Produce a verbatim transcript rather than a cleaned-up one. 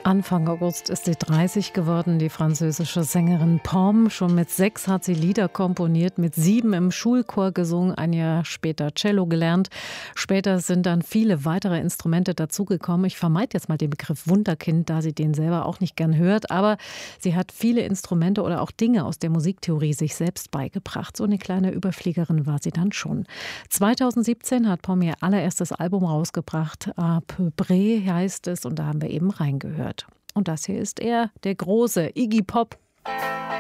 Anfang August ist sie dreißig geworden, die französische Sängerin Pomme. Schon mit sechs hat sie Lieder komponiert, mit sieben im Schulchor gesungen, ein Jahr später Cello gelernt. Später sind dann viele weitere Instrumente dazugekommen. Ich vermeide jetzt mal den Begriff Wunderkind, da sie den selber auch nicht gern hört. Aber sie hat viele Instrumente oder auch Dinge aus der Musiktheorie sich selbst beigebracht. So eine kleine Überfliegerin war sie dann schon. zweitausendsiebzehn hat Pomme ihr allererstes Album rausgebracht. À peu près heißt es, und da haben wir eben reingehört. Und das hier ist er, der große Iggy Pop.